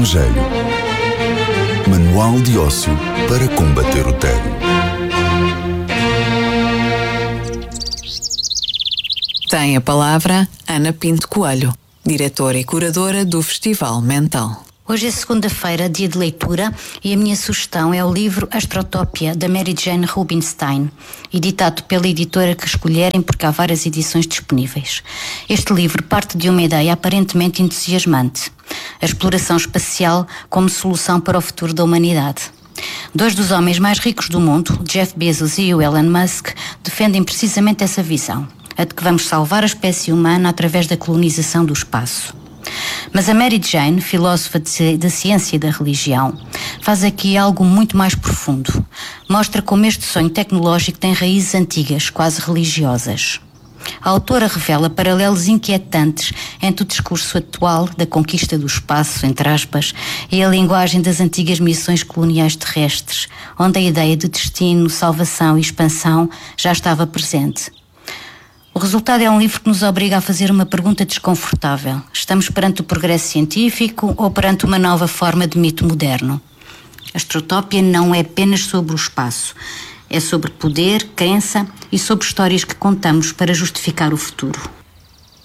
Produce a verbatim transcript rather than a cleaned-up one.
estrangeiro. Manual de ócio para combater o tédio. Tem a palavra Ana Pinto Coelho, diretora e curadora do Festival Mental. Hoje é segunda-feira, dia de leitura, e a minha sugestão é o livro Astrotópia, da Mary Jane Rubinstein, editado pela editora que escolherem, porque há várias edições disponíveis. Este livro parte de uma ideia aparentemente entusiasmante: a exploração espacial como solução para o futuro da humanidade. Dois dos homens mais ricos do mundo, Jeff Bezos e o Elon Musk, defendem precisamente essa visão, a de que vamos salvar a espécie humana através da colonização do espaço. Mas a Mary Jane, filósofa da ciência e da religião, faz aqui algo muito mais profundo. Mostra como este sonho tecnológico tem raízes antigas, quase religiosas. A autora revela paralelos inquietantes entre o discurso atual da conquista do espaço, entre aspas, e a linguagem das antigas missões coloniais terrestres, onde a ideia de destino, salvação e expansão já estava presente. O resultado é um livro que nos obriga a fazer uma pergunta desconfortável. Estamos perante o progresso científico ou perante uma nova forma de mito moderno? A Astrotópia não é apenas sobre o espaço. É sobre poder, crença e sobre histórias que contamos para justificar o futuro.